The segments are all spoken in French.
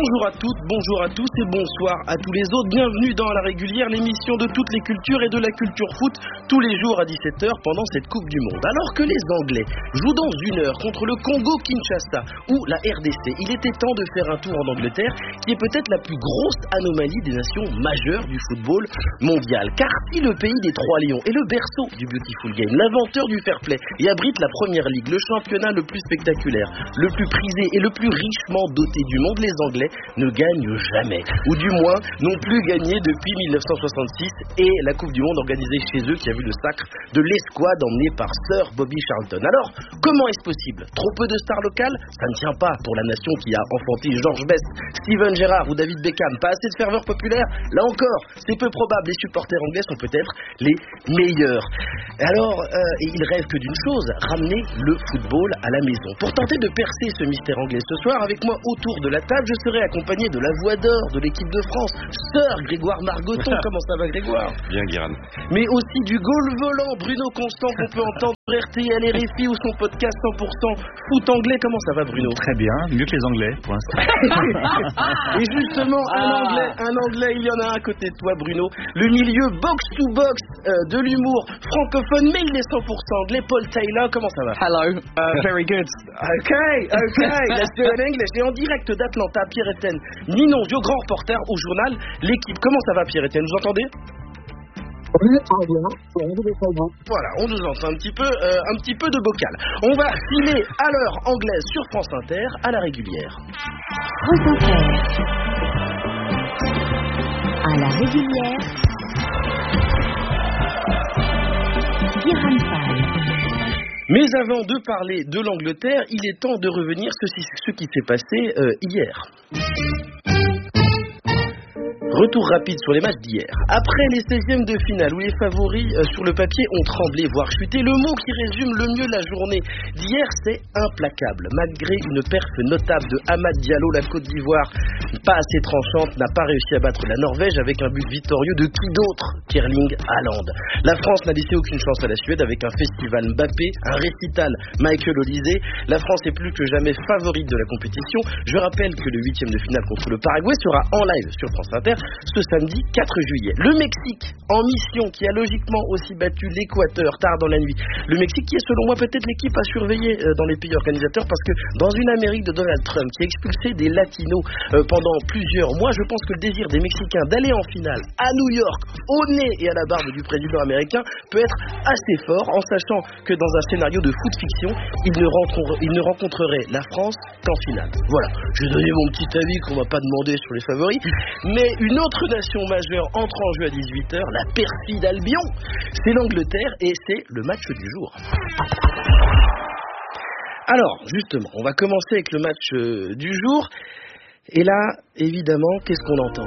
Bonjour à toutes, bonjour à tous et bonsoir à tous les autres. Bienvenue dans La Régulière, l'émission de toutes les cultures et de la culture foot, tous les jours à 17h pendant cette Coupe du Monde. Alors que les Anglais jouent dans 1 heure contre le Congo-Kinshasa ou la RDC, il était temps de faire un tour en Angleterre, qui est peut-être la plus grosse anomalie des nations majeures du football mondial. Car si le pays des Trois Lions est le berceau du Beautiful Game, l'inventeur du fair play et abrite la Première Ligue, le championnat le plus spectaculaire, le plus prisé et le plus richement doté du monde, les Anglais ne gagnent jamais, ou du moins n'ont plus gagné depuis 1966 et la Coupe du Monde organisée chez eux qui a vu le sacre de l'escouade emmenée par Sir Bobby Charlton. Alors, comment est-ce possible? Trop peu de stars locales? Ça ne tient pas pour la nation qui a enfanté George Best, Steven Gerrard ou David Beckham. Pas assez de ferveur populaire? Là encore, c'est peu probable. Les supporters anglais sont peut-être les meilleurs. Alors, ils rêvent que d'une chose, ramener le football à la maison. Pour tenter de percer ce mystère anglais ce soir, avec moi autour de la table, je serai accompagné de la voix d'or de l'équipe de France, Sir Grégoire Margoton. Comment ça va, Grégoire? Bien, Guérin. Mais aussi du goal volant Bruno Constant qu'on peut entendre sur RTL, RFI ou son podcast 100% foot anglais. Comment ça va, Bruno? Très bien, mieux que les Anglais pour l'instant. Et justement, un anglais, il y en a un à côté de toi, Bruno. Le milieu box-to-box de l'humour francophone, mais il est 100% anglais. Paul Taylor, comment ça va? Hello, very good. Okay, let's do it in English. Et en direct d'Atlanta, Pierre-Étienne Ninon, vieux grand reporter au journal L'équipe. Comment ça va, Pierre-Étienne? Vous entendez? Oui, très bien. Voilà, on nous entend un petit peu de bocal. On va filer à l'heure anglaise sur France Inter à La Régulière. France Inter. À La Régulière. Guérin Fall. Mais avant de parler de l'Angleterre, il est temps de revenir sur ce qui s'est passé hier. Retour rapide sur les matchs d'hier. Après les 16e de finale où les favoris sur le papier ont tremblé, voire chuté, le mot qui résume le mieux la journée d'hier, c'est implacable. Malgré une perf notable de Hamad Diallo, la Côte d'Ivoire, pas assez tranchante, n'a pas réussi à battre la Norvège avec un but victorieux de qui d'autre qu'Erling Haaland. La France n'a laissé aucune chance à la Suède avec un festival Mbappé, un récital Michael Olysée. La France est plus que jamais favorite de la compétition. Je rappelle que le 8e de finale contre le Paraguay sera en live sur France Inter ce samedi 4 juillet. Le Mexique, en mission, qui a logiquement aussi battu l'Équateur tard dans la nuit. Le Mexique qui est selon moi peut-être l'équipe à surveiller dans les pays organisateurs, parce que dans une Amérique de Donald Trump qui a expulsé des latinos pendant plusieurs mois, je pense que le désir des Mexicains d'aller en finale à New York, au nez et à la barbe du président américain, peut être assez fort, en sachant que dans un scénario de foot fiction, ils ne rencontreraient la France qu'en finale. Voilà, j'ai donné mon petit avis qu'on m'a pas demandé sur les favoris, mais une autre nation majeure entre en jeu à 18h, la perfide Albion, c'est l'Angleterre et c'est le match du jour. Alors, justement, on va commencer avec le match du jour. Et là, évidemment, qu'est-ce qu'on entend?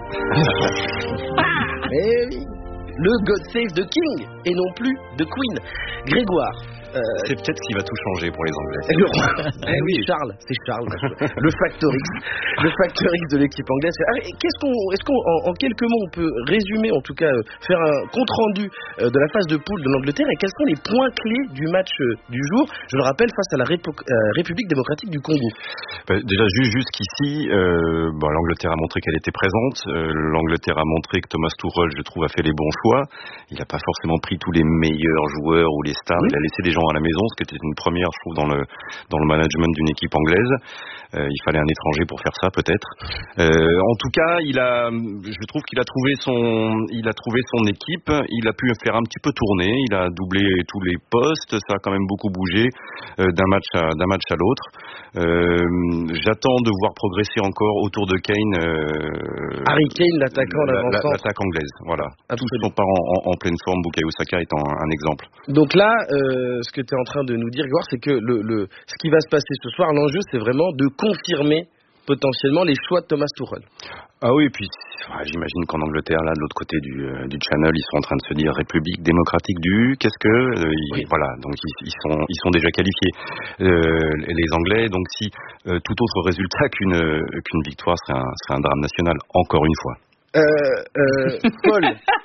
Eh oui, le God Save the King et non plus the Queen. Grégoire. C'est peut-être ce qui va tout changer pour les Anglais. Le roi. Oui, Charles, c'est Charles. Le factor X de l'équipe anglaise. Est-ce qu'en quelques mots, on peut résumer, en tout cas, faire un compte-rendu de la phase de poule de l'Angleterre et quels sont les points clés du match du jour, je le rappelle, face à la République démocratique du Congo? Déjà, jusqu'ici, l'Angleterre a montré qu'elle était présente. L'Angleterre a montré que Thomas Tuchel, je trouve, a fait les bons choix. Il n'a pas forcément pris tous les meilleurs joueurs ou les stars. Il a laissé des gens à la maison, ce qui était une première, je trouve, dans le management d'une équipe anglaise. Il fallait un étranger pour faire ça, peut-être. En tout cas, je trouve qu'il a trouvé son équipe. Il a pu faire un petit peu tourner. Il a doublé tous les postes. Ça a quand même beaucoup bougé d'un match à l'autre. J'attends de voir progresser encore autour de Kane. Harry Kane, l'attaquant, l'attaque anglaise. Voilà. Tous sont pas en pleine forme. Bukayo Saka étant un exemple. Donc là, ce que tu es en train de nous dire, Grégoire, c'est que ce qui va se passer ce soir, l'enjeu, c'est vraiment de confirmer potentiellement les choix de Thomas Tuchel. Ah oui, et puis j'imagine qu'en Angleterre, là, de l'autre côté du Channel, ils sont en train de se dire République démocratique qu'est-ce que oui. Voilà, donc ils sont déjà qualifiés. Les Anglais, donc si tout autre résultat qu'une victoire serait un drame national, encore une fois. Paul,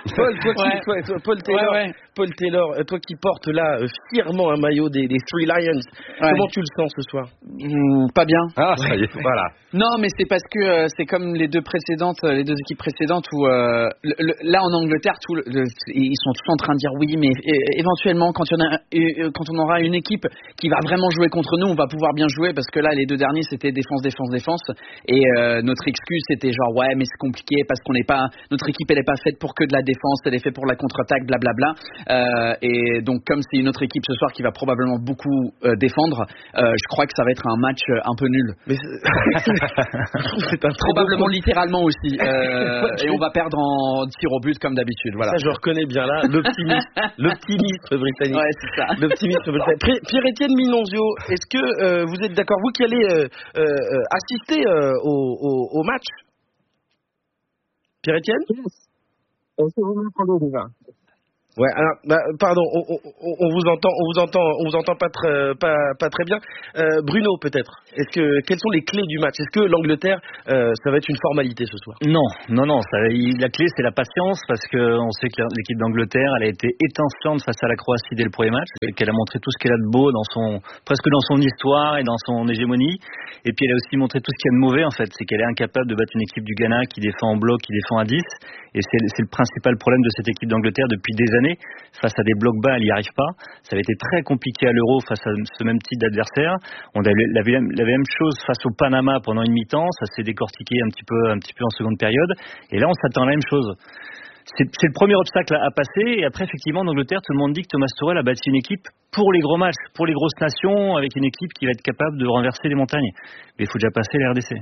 Paul Taylor, Paul Taylor, toi qui portes là fièrement un maillot des Three Lions, comment tu le sens ce soir? Pas bien. Ah, ça y est, voilà. Non, mais c'est parce que c'est comme les deux équipes précédentes où là en Angleterre, ils sont tous en train de dire oui, mais éventuellement quand on aura une équipe qui va vraiment jouer contre nous, on va pouvoir bien jouer, parce que là les deux derniers c'était défense et notre excuse c'était genre ouais mais c'est compliqué parce qu'on n'est pas, notre équipe elle est pas faite pour que de la défense, elle est faite pour la contre-attaque, blablabla. Et donc comme c'est une autre équipe ce soir qui va probablement beaucoup défendre, je crois que ça va être un match un peu nul. Mais c'est probablement littéralement aussi. Et on va perdre en tir au but comme d'habitude. Voilà. Ça je reconnais bien là l'optimisme britannique. Ouais, c'est ça. L'optimisme britannique. Pierre-Étienne Minonzio, est-ce que vous êtes d'accord, vous qui allez assister au match? Pierre-Étienne? Est-ce que vous m'entendez déjà? Ouais, alors, pardon, on vous entend pas très bien. Bruno, peut-être. Quelles sont les clés du match? Est-ce que l'Angleterre, ça va être une formalité ce soir? Non. La clé, c'est la patience, parce que on sait que l'équipe d'Angleterre, elle a été étincelante face à la Croatie dès le premier match, et qu'elle a montré tout ce qu'elle a de beau presque dans son histoire et dans son hégémonie. Et puis elle a aussi montré tout ce qu'il y a de mauvais, en fait. C'est qu'elle est incapable de battre une équipe du Ghana qui défend en bloc, qui défend à 10. Et c'est le principal problème de cette équipe d'Angleterre depuis des années. Face à des blocs bas, elle n'y arrive pas. Ça avait été très compliqué à l'Euro face à ce même type d'adversaire. On avait la même chose face au Panama pendant une mi-temps. Ça s'est décortiqué un petit peu en seconde période. Et là, on s'attend à la même chose. C'est le premier obstacle à passer. Et après, effectivement, en Angleterre, tout le monde dit que Thomas Tuchel a bâti une équipe pour les gros matchs, pour les grosses nations, avec une équipe qui va être capable de renverser les montagnes. Mais il faut déjà passer les RDC.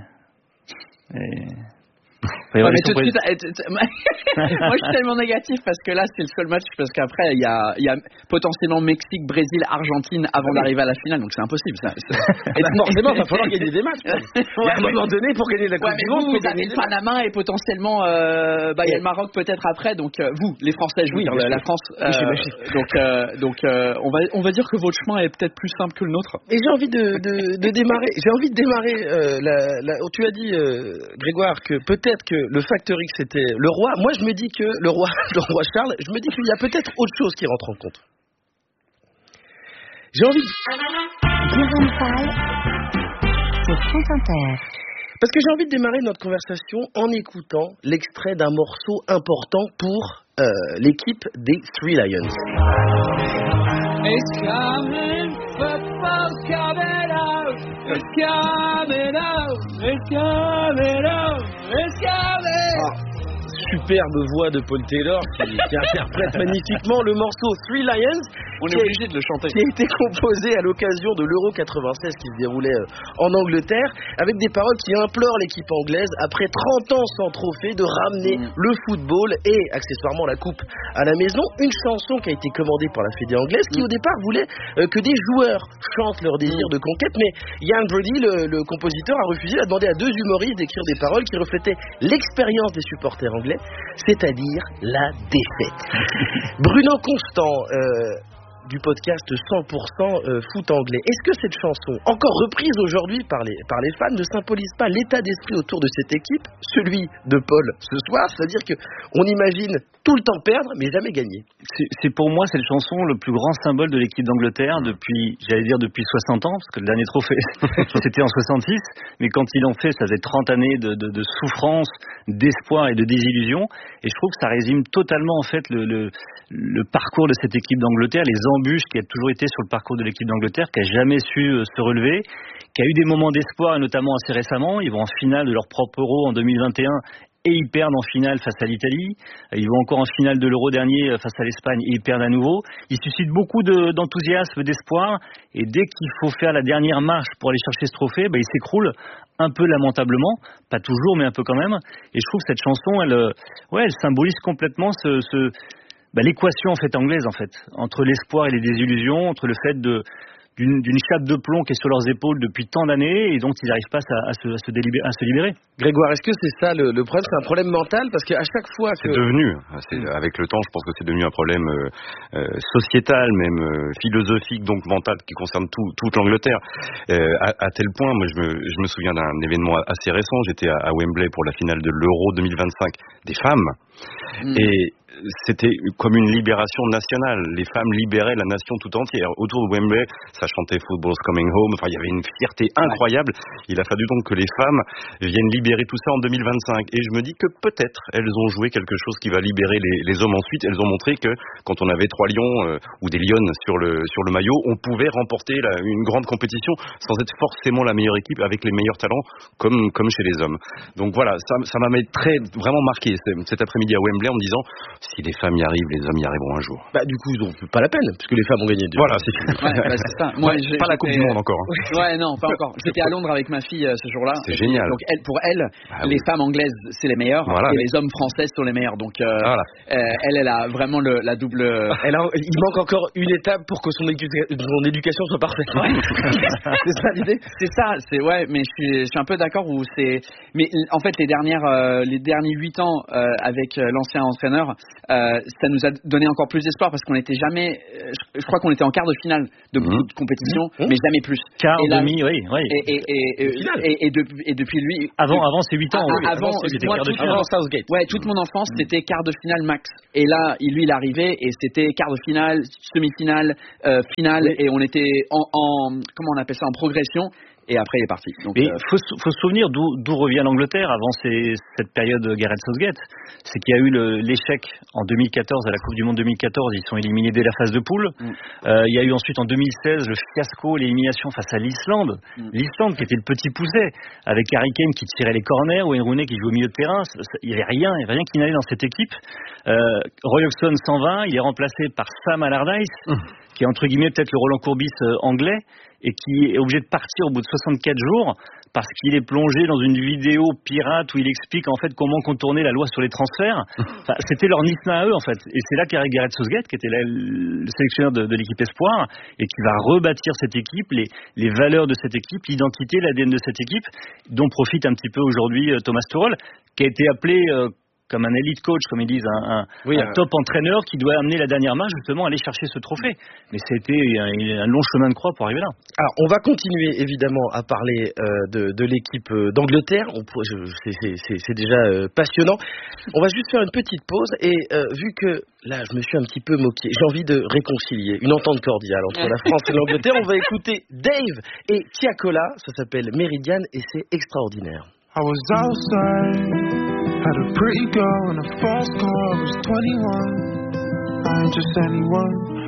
Ouais, mais tout de suite, moi je suis tellement négatif parce que là c'est le seul match, parce qu'après il y a potentiellement Mexique, Brésil, Argentine avant d'arriver à la finale, donc c'est impossible ça. Et forcément il va falloir gagner des matchs. Il y a un moment donné pour gagner la Coupe du Monde, vous avez le Panama et potentiellement il y a le Maroc peut-être après, donc vous les Français, je veux dire la France, donc on va dire que votre chemin est peut-être plus simple que le nôtre. Et j'ai envie de démarrer tu as dit Grégoire que peut-être que le facteur X c'était le roi. Moi je me dis que le roi Charles, je me dis qu'il y a peut-être autre chose qui rentre en compte. J'ai envie Guérin Fall sur France Inter. Parce que j'ai envie de démarrer notre conversation en écoutant l'extrait d'un morceau important pour l'équipe des Three Lions. It's coming, football's coming out. It's coming out. It's coming out. It's coming. Superbe voix de Paul Taylor qui interprète magnifiquement le morceau Three Lions. On est obligé de le chanter. Qui a été composé à l'occasion de l'Euro 96 qui se déroulait en Angleterre, avec des paroles qui implorent l'équipe anglaise, après 30 ans sans trophée, de ramener le football et accessoirement la coupe à la maison. Une chanson qui a été commandée par la Fédé anglaise, qui au départ voulait que des joueurs chantent leur désir de conquête, mais Ian Brady, le compositeur, a refusé. Il a demandé à deux humoristes d'écrire des paroles qui reflétaient l'expérience des supporters anglais, c'est-à-dire la défaite. Bruno Constant, du podcast 100% foot anglais. Est-ce que cette chanson, encore reprise aujourd'hui par les fans, ne symbolise pas l'état d'esprit autour de cette équipe, celui de Paul ce soir, c'est-à-dire qu'on imagine tout le temps perdre, mais jamais gagner? C'est pour moi cette chanson le plus grand symbole de l'équipe d'Angleterre depuis 60 ans, parce que le dernier trophée c'était en 66, mais quand ils l'ont fait, ça faisait 30 années de souffrance, d'espoir et de désillusion, et je trouve que ça résume totalement en fait le parcours de cette équipe d'Angleterre, les embûches qui a toujours été sur le parcours de l'équipe d'Angleterre, qui a jamais su se relever, qui a eu des moments d'espoir, et notamment assez récemment. Ils vont en finale de leur propre Euro en 2021 et ils perdent en finale face à l'Italie. Ils vont encore en finale de l'Euro dernier face à l'Espagne et ils perdent à nouveau. Ils suscitent beaucoup d'enthousiasme, d'espoir, et dès qu'il faut faire la dernière marche pour aller chercher ce trophée, ils s'écroulent un peu lamentablement, pas toujours mais un peu quand même. Et je trouve que cette chanson, elle symbolise complètement l'équation en fait anglaise en fait, entre l'espoir et les désillusions, entre le fait d'une chape de plomb qui est sur leurs épaules depuis tant d'années et dont ils n'arrivent pas à se libérer. Grégoire, est-ce que c'est ça le problème? C'est un problème mental? Parce qu'à chaque fois que... Avec le temps, je pense que c'est devenu un problème sociétal, même philosophique, donc mental, qui concerne toute l'Angleterre. À tel point, moi je me souviens d'un événement assez récent. J'étais à Wembley pour la finale de l'Euro 2025 des femmes. Et c'était comme une libération nationale. Les femmes libéraient la nation tout entière. Autour de Wembley, ça chantait Football's Coming Home. Enfin, il y avait une fierté incroyable. Il a fallu donc que les femmes viennent libérer tout ça en 2025. Et je me dis que peut-être elles ont joué quelque chose qui va libérer les hommes ensuite. Elles ont montré que quand on avait 3 lions ou des lionnes sur le maillot, on pouvait remporter une grande compétition sans être forcément la meilleure équipe avec les meilleurs talents comme chez les hommes. Donc voilà, ça m'a vraiment marqué cet après-midi à Wembley en me disant si les femmes y arrivent, les hommes y arriveront un jour. Bah du coup, ils n'ont pas la peine puisque les femmes ont gagné. Voilà, c'est fini. C'est ça. Moi, pas la Coupe du Monde encore. Ouais, non, pas encore. J'étais à Londres avec ma fille ce jour-là. C'est génial. Donc pour elle, les femmes anglaises c'est les meilleures et les hommes français sont les meilleurs. Donc elle a vraiment la double. Il manque encore une étape pour que son éducation soit parfaite. C'est ça l'idée. C'est ça. Mais je suis un peu d'accord où c'est. Mais en fait les derniers 8 ans avec l'ancien entraîneur, ça nous a donné encore plus d'espoir parce qu'on n'était jamais. Je crois qu'on était en quart de finale de beaucoup de compétitions, mais jamais plus. Quart, demi, oui. Et depuis lui. Avant ces 8 ans. Avant Southgate. Ouais, toute mon enfance c'était quart de finale max. Et là, lui il arrivait et c'était quart de finale, semi-finale, finale, et on était en comment on appelle ça, en progression. Et après, il est parti. Donc, faut se souvenir d'où revient l'Angleterre avant cette période Gareth Southgate. C'est qu'il y a eu l'échec en 2014 à la Coupe du Monde 2014. Ils sont éliminés dès la phase de poule. Il y a eu ensuite en 2016 le fiasco, l'élimination face à l'Islande. L'Islande qui était le petit poussé avec Harry Kane qui tirait les corners, Wayne Rooney qui jouait au milieu de terrain. Il y avait rien qui n'allait dans cette équipe. Roy Hodgson s'en va. Il est remplacé par Sam Allardyce, qui est entre guillemets peut-être le Roland Courbis anglais, et qui est obligé de partir au bout de 64 jours parce qu'il est plongé dans une vidéo pirate où il explique en fait comment contourner la loi sur les transferts. Enfin, c'était leur Nissan à eux en fait. Et c'est là qu'arrive Gareth Southgate, qui était le sélectionneur de l'équipe Espoir, et qui va rebâtir cette équipe, les valeurs de cette équipe, l'identité, l'ADN de cette équipe, dont profite un petit peu aujourd'hui Thomas Tuchel, qui a été appelé comme un elite coach, comme ils disent, un top entraîneur qui doit amener la dernière main justement à aller chercher ce trophée. Mais c'était un long chemin de croix pour arriver là. Alors, on va continuer évidemment à parler de l'équipe d'Angleterre. C'est déjà passionnant. On va juste faire une petite pause et vu que là, je me suis un petit peu moqué, j'ai envie de réconcilier une entente cordiale entre la France et l'Angleterre. On va écouter Dave et Tiakola. Ça s'appelle Meridian et c'est extraordinaire. I was outside, had a pretty girl and a fast car. I was 21, I ain't just anyone.